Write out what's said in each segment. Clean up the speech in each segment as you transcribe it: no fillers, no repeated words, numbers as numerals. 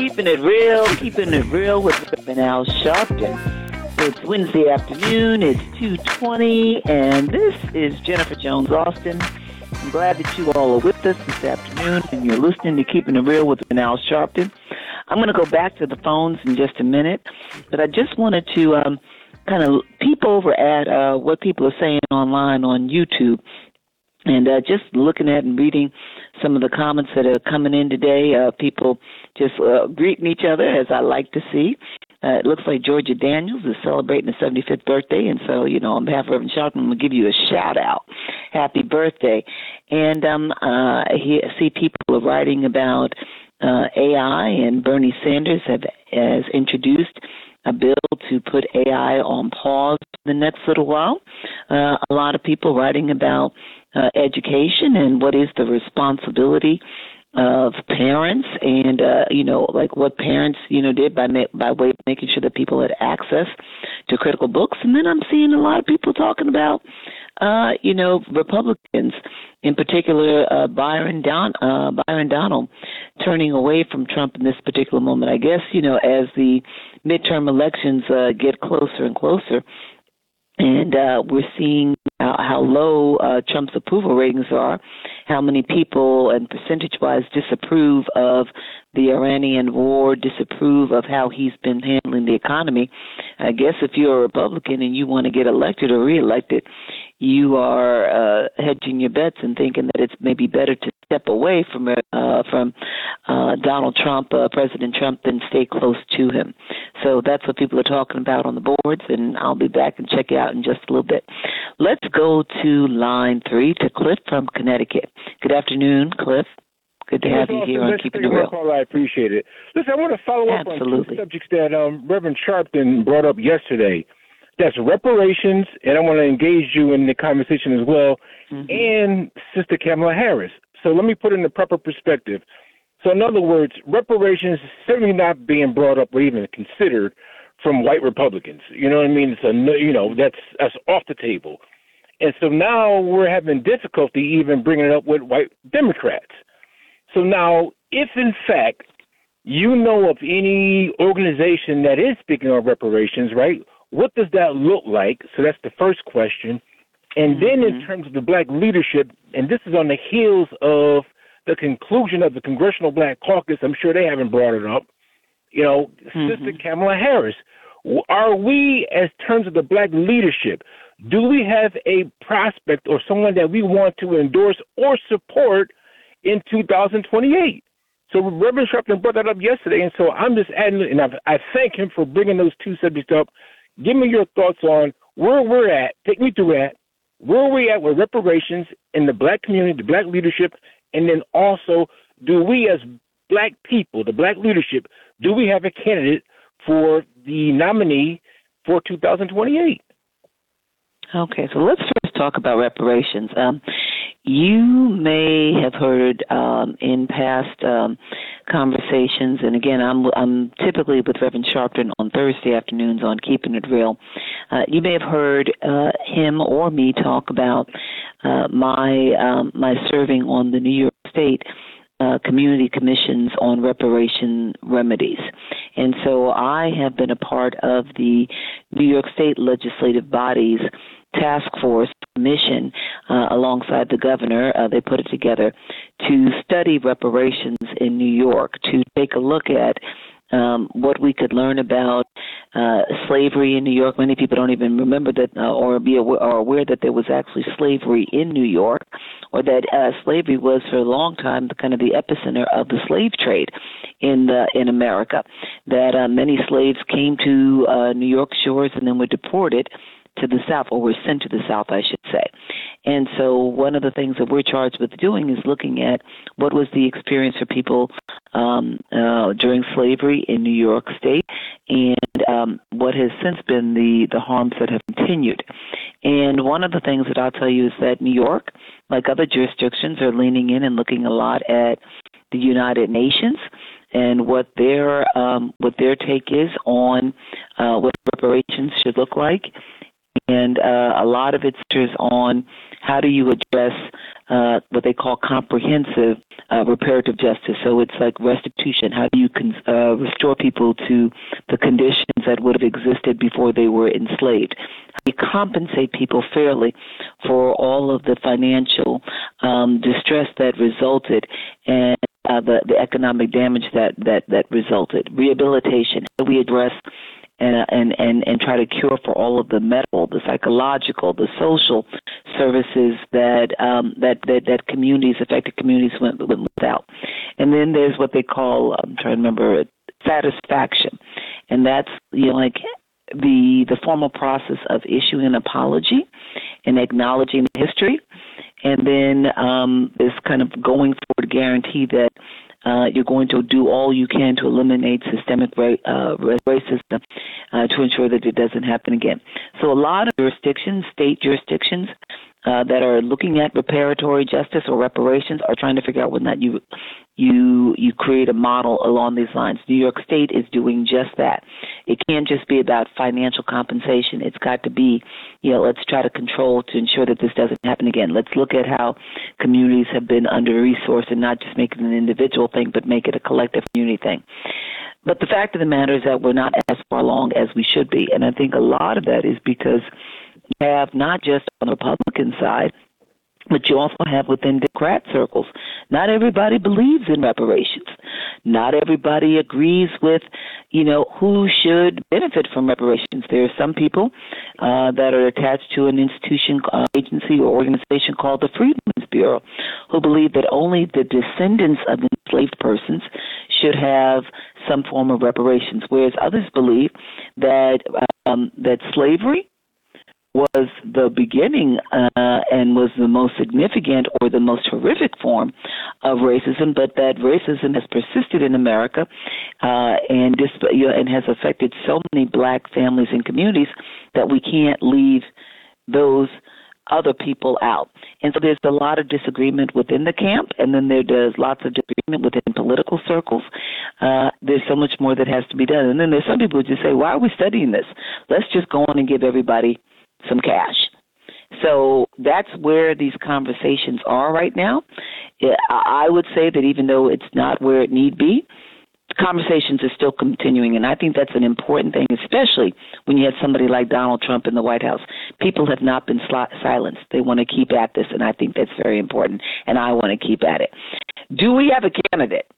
Keeping it real with Reverend Al Sharpton. It's Wednesday afternoon, it's 2:20, and this is Jennifer Jones Austin. I'm glad that you all are with us this afternoon, and you're listening to Keeping It Real with Reverend Al Sharpton. I'm going to go back to the phones in just a minute, but I just wanted to kind of peep over at what people are saying online on YouTube. And just looking at and reading some of the comments that are coming in today, people just greeting each other, as I like to see. It looks like Georgia Daniels is celebrating her 75th birthday, and so, on behalf of Reverend Sharpton, I'm going to give you a shout-out. Happy birthday. And I see people are writing about AI, and Bernie Sanders has introduced a bill to put AI on pause for the next little while. A lot of people writing about education and what is the responsibility of parents and, like what parents, did by way of making sure that people had access to critical books. And then I'm seeing a lot of people talking about, Republicans, in particular, Byron Donald, turning away from Trump in this particular moment. I guess, as the midterm elections get closer and closer, and we're seeing how low Trump's approval ratings are, how many people and percentage-wise disapprove of the Iranian war, disapprove of how he's been handling the economy. I guess if you're a Republican and you want to get elected or reelected, you are hedging your bets and thinking that it's maybe better to step away from Donald Trump, President Trump, than stay close to him. So that's what people are talking about on the boards, and I'll be back and check you out in just a little bit. Let's go to line 3 to Cliff from Connecticut. Good afternoon, Cliff. Good to have you here on Keeping It Real. I appreciate it. Listen, I want to follow up on two subjects that Reverend Sharpton brought up yesterday. That's reparations, and I want to engage you in the conversation as well, and Sister Kamala Harris. So let me put it in the proper perspective. So in other words, reparations is certainly not being brought up or even considered from white Republicans. You know what I mean? That's off the table. And so now we're having difficulty even bringing it up with white Democrats. So now, if in fact you know of any organization that is speaking on reparations, right, what does that look like? So that's the first question. And then in terms of the black leadership, and this is on the heels of the conclusion of the Congressional Black Caucus, I'm sure they haven't brought it up, Sister Kamala Harris, are we, as terms of the black leadership, do we have a prospect or someone that we want to endorse or support in 2028? So Reverend Sharpton brought that up yesterday, and so I'm just adding, and I thank him for bringing those two subjects up. Give me your thoughts on where we're at. Take me through that. Where are we at with reparations in the black community, the black leadership, and then also, do we as black people, the black leadership, do we have a candidate for the nominee for 2028? Okay, so let's first talk about reparations. You may have heard in past conversations, and again, I'm typically with Reverend Sharpton on Thursday afternoons on Keeping It Real. You may have heard him or me talk about my serving on the New York State community commissions on reparation remedies. And so I have been a part of the New York State legislative body's task force mission alongside the governor. They put it together to study reparations in New York, to take a look at what we could learn about slavery in New York. Many people don't even remember that or are aware that there was actually slavery in New York, or that slavery was for a long time kind of the epicenter of the slave trade in America, that many slaves came to New York shores and then were deported to the South, or were sent to the South, I should say. And so one of the things that we're charged with doing is looking at what was the experience for people during slavery in New York State, and what has since been the harms that have continued. And one of the things that I'll tell you is that New York, like other jurisdictions, are leaning in and looking a lot at the United Nations and what their take is on what reparations should look like. And a lot of it centers on how do you address what they call comprehensive reparative justice? So it's like restitution. How do you restore people to the conditions that would have existed before they were enslaved? How do you compensate people fairly for all of the financial distress that resulted and the economic damage that resulted? Rehabilitation. How do we address and try to cure for all of the medical, the psychological, the social services that affected communities went without? And then there's what they call, I'm trying to remember, satisfaction, and that's like the formal process of issuing an apology and acknowledging history, and then this kind of going forward guarantee that you're going to do all you can to eliminate systemic racism to ensure that it doesn't happen again. So a lot of jurisdictions, state jurisdictions, that are looking at reparatory justice or reparations are trying to figure out whether or not you create a model along these lines. New York State is doing just that. It can't just be about financial compensation. It's got to be, let's try to control to ensure that this doesn't happen again. Let's look at how communities have been under-resourced and not just make it an individual thing, but make it a collective community thing. But the fact of the matter is that we're not as far along as we should be. And I think a lot of that is because you have not just on the Republican side, but you also have within Democrat circles. Not everybody believes in reparations. Not everybody agrees with, who should benefit from reparations. There are some people that are attached to an institution, agency, or organization called the Freedmen's Bureau, who believe that only the descendants of enslaved persons should have some form of reparations, whereas others believe that that slavery was the beginning and was the most significant or the most horrific form of racism, but that racism has persisted in America and has affected so many black families and communities that we can't leave those other people out. And so there's a lot of disagreement within the camp, and then there's lots of disagreement within political circles. There's so much more that has to be done. And then there's some people who just say, why are we studying this? Let's just go on and give everybody some cash. So that's where these conversations are right now. I would say that even though it's not where it need be, conversations are still continuing, and I think that's an important thing, especially when you have somebody like Donald Trump in the White House. People have not been silenced. They want to keep at this, and I think that's very important, and I want to keep at it. Do we have a candidate?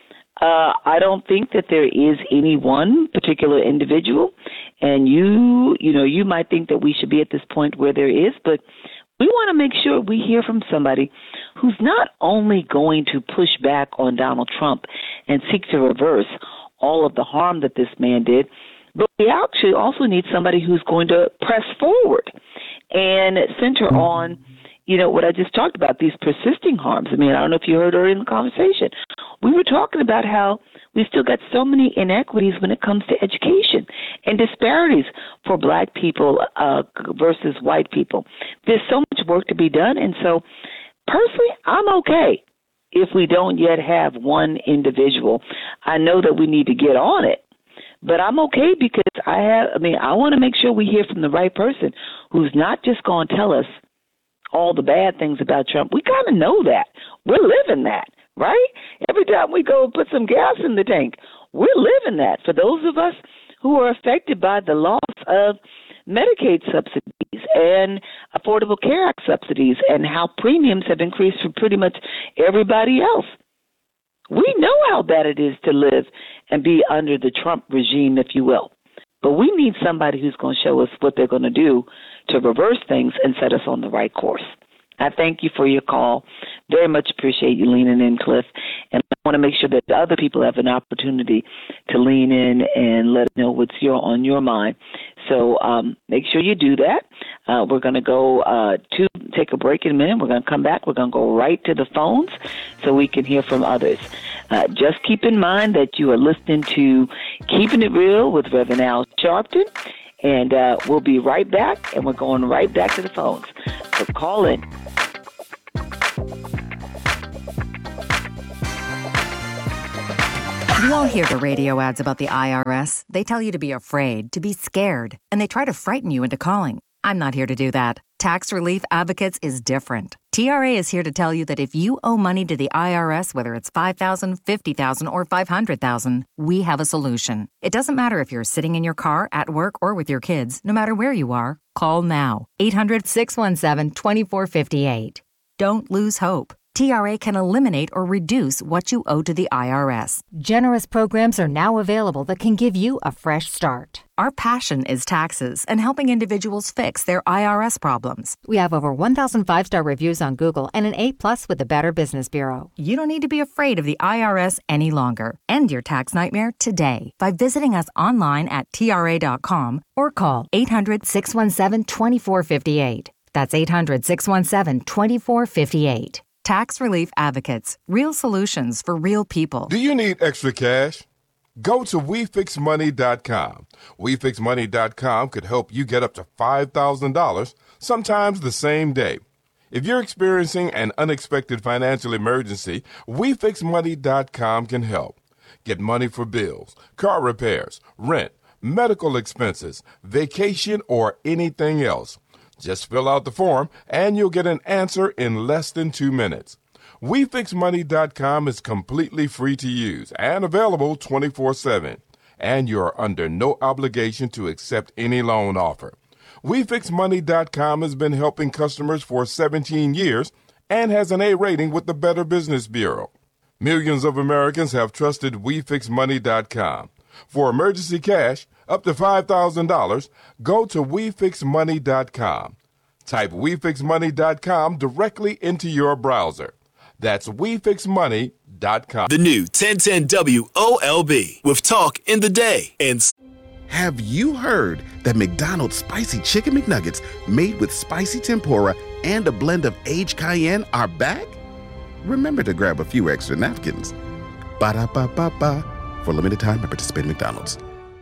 I don't think that there is any one particular individual, and you might think that we should be at this point where there is, but we want to make sure we hear from somebody who's not only going to push back on Donald Trump and seek to reverse all of the harm that this man did, but we actually also need somebody who's going to press forward and center on what I just talked about, these persisting harms. I don't know if you heard earlier in the conversation. We were talking about how we've still got so many inequities when it comes to education and disparities for black people versus white people. There's so much work to be done. And so, personally, I'm okay if we don't yet have one individual. I know that we need to get on it, but I'm okay because I want to make sure we hear from the right person who's not just going to tell us all the bad things about Trump. We kind of know that. We're living that, right? Every time we go put some gas in the tank, we're living that. For those of us who are affected by the loss of Medicaid subsidies and Affordable Care Act subsidies and how premiums have increased for pretty much everybody else. We know how bad it is to live and be under the Trump regime, if you will. But we need somebody who's going to show us what they're going to do to reverse things and set us on the right course. I thank you for your call. Very much appreciate you leaning in, Cliff. And I want to make sure that the other people have an opportunity to lean in and let us know what's on your mind. So make sure you do that. We're going to go to take a break in a minute. We're going to come back. We're going to go right to the phones so we can hear from others. Just keep in mind that you are listening to Keeping It Real with Reverend Al Sharpton. And we'll be right back, and we're going right back to the phones. So call in. You all hear the radio ads about the IRS. They tell you to be afraid, to be scared, and they try to frighten you into calling. I'm not here to do that. Tax Relief Advocates is different. TRA is here to tell you that if you owe money to the IRS, whether it's $5,000, $50,000, or $500,000, we have a solution. It doesn't matter if you're sitting in your car, at work, or with your kids. No matter where you are, call now. 800-617-2458. Don't lose hope. TRA can eliminate or reduce what you owe to the IRS. Generous programs are now available that can give you a fresh start. Our passion is taxes and helping individuals fix their IRS problems. We have over 1,000 5-star reviews on Google and an A+ with the Better Business Bureau. You don't need to be afraid of the IRS any longer. End your tax nightmare today by visiting us online at TRA.com or call 800-617-2458. That's 800-617-2458. Tax Relief Advocates. Real solutions for real people. Do you need extra cash? Go to WeFixMoney.com. WeFixMoney.com could help you get up to $5,000, sometimes the same day. If you're experiencing an unexpected financial emergency, WeFixMoney.com can help. Get money for bills, car repairs, rent, medical expenses, vacation, or anything else. Just fill out the form, and you'll get an answer in less than 2 minutes. WeFixMoney.com is completely free to use and available 24/7. And you're under no obligation to accept any loan offer. WeFixMoney.com has been helping customers for 17 years and has an A rating with the Better Business Bureau. Millions of Americans have trusted WeFixMoney.com. For emergency cash, up to $5,000, go to WeFixMoney.com. Type WeFixMoney.com directly into your browser. That's WeFixMoney.com. The new 1010 WOLB with Talk in the Day. And have you heard that McDonald's Spicy Chicken McNuggets made with spicy tempura and a blend of aged cayenne are back? Remember to grab a few extra napkins. Ba-da-ba-ba-ba. For limited time at participating McDonald's.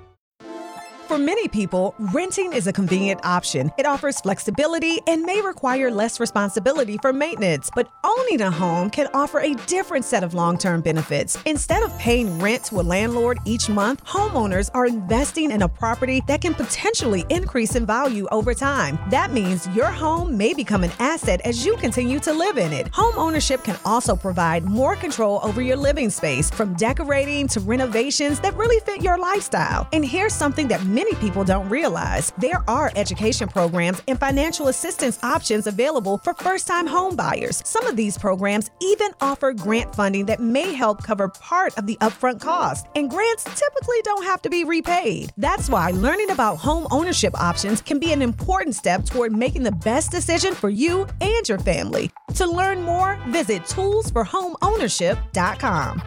For many people, renting is a convenient option. It offers flexibility and may require less responsibility for maintenance. But owning a home can offer a different set of long-term benefits. Instead of paying rent to a landlord each month, homeowners are investing in a property that can potentially increase in value over time. That means your home may become an asset as you continue to live in it. Home ownership can also provide more control over your living space, from decorating to renovations that really fit your lifestyle. And here's something that many people don't realize. There are education programs and financial assistance options available for first-time home buyers. Some of these programs even offer grant funding that may help cover part of the upfront cost. And grants typically don't have to be repaid. That's why learning about home ownership options can be an important step toward making the best decision for you and your family. To learn more, visit toolsforhomeownership.com.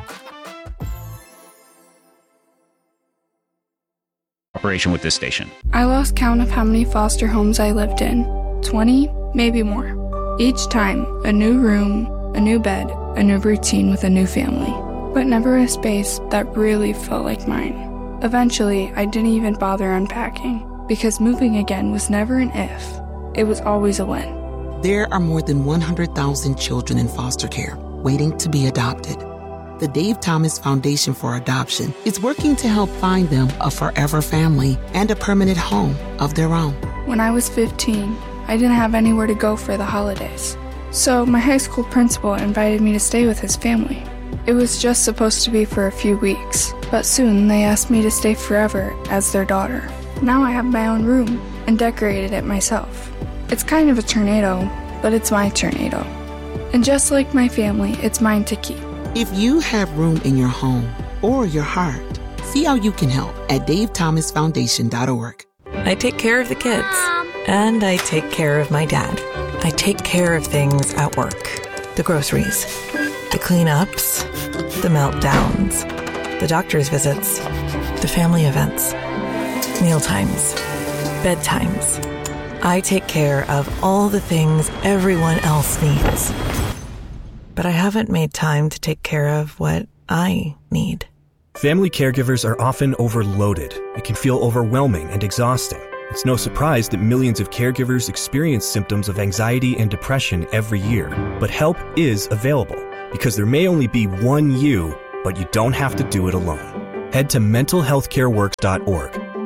Operation with this station. I lost count of how many foster homes I lived in. 20, maybe more. Each time, a new room, a new bed, a new routine with a new family. But never a space that really felt like mine. Eventually, I didn't even bother unpacking, because moving again was never an if. It was always a when. There are more than 100,000 children in foster care waiting to be adopted. The Dave Thomas Foundation for Adoption is working to help find them a forever family and a permanent home of their own. When I was 15, I didn't have anywhere to go for the holidays. So my high school principal invited me to stay with his family. It was just supposed to be for a few weeks, but soon they asked me to stay forever as their daughter. Now I have my own room and decorated it myself. It's kind of a tornado, but it's my tornado. And just like my family, it's mine to keep. If you have room in your home or your heart, see how you can help at davethomasfoundation.org. I take care of the kids, and I take care of my dad. I take care of things at work. The groceries, the cleanups, the meltdowns, the doctor's visits, the family events, mealtimes, bedtimes. I take care of all the things everyone else needs. But I haven't made time to take care of what I need. Family caregivers are often overloaded. It can feel overwhelming and exhausting. It's no surprise that millions of caregivers experience symptoms of anxiety and depression every year. But help is available, because there may only be one you, but you don't have to do it alone. Head to mentalhealthcareworks.org.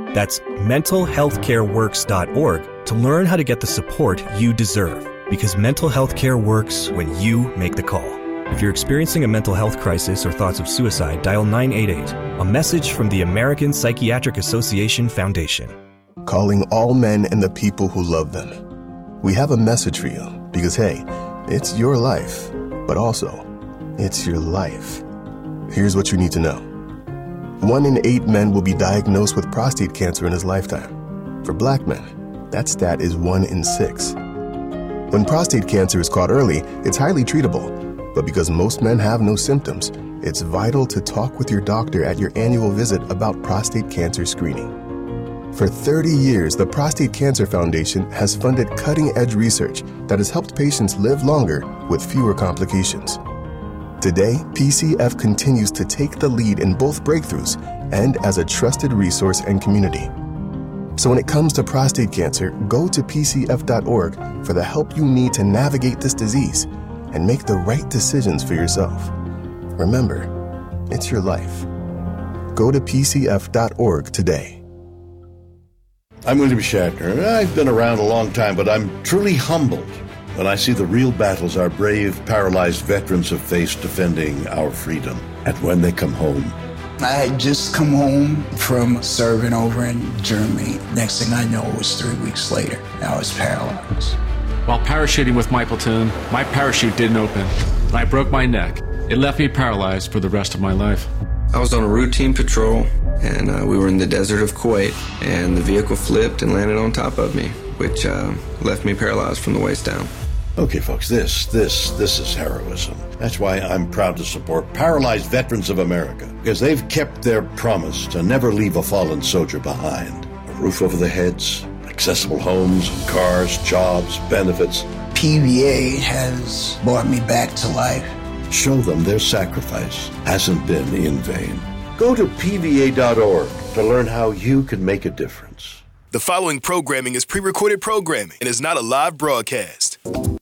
That's mentalhealthcareworks.org to learn how to get the support you deserve. Because mental health care works when you make the call. If you're experiencing a mental health crisis or thoughts of suicide, dial 988. A message from the American Psychiatric Association Foundation. Calling all men and the people who love them. We have a message for you because, hey, it's your life, but also, it's your life. Here's what you need to know. 1 in 8 men will be diagnosed with prostate cancer in his lifetime. For black men, that stat is 1 in 6. When prostate cancer is caught early, it's highly treatable. But because most men have no symptoms, it's vital to talk with your doctor at your annual visit about prostate cancer screening. For 30 years, the Prostate Cancer Foundation has funded cutting-edge research that has helped patients live longer with fewer complications. Today, PCF continues to take the lead in both breakthroughs and as a trusted resource and community. So when it comes to prostate cancer, go to pcf.org for the help you need to navigate this disease and make the right decisions for yourself. Remember, it's your life. Go to pcf.org today. I'm William Shatner. I've been around a long time, but I'm truly humbled when I see the real battles our brave, paralyzed veterans have faced defending our freedom. And when they come home, I had just come home from serving over in Germany. Next thing I know, it was 3 weeks later. I was paralyzed. While parachuting with my platoon, my parachute didn't open. I broke my neck. It left me paralyzed for the rest of my life. I was on a routine patrol, and we were in the desert of Kuwait, and the vehicle flipped and landed on top of me, which left me paralyzed from the waist down. Okay, folks, this is heroism. That's why I'm proud to support Paralyzed Veterans of America, because they've kept their promise to never leave a fallen soldier behind. A roof over their heads, accessible homes, cars, jobs, benefits. PVA has brought me back to life. Show them their sacrifice hasn't been in vain. Go to PVA.org to learn how you can make a difference. The following programming is pre-recorded programming and is not a live broadcast.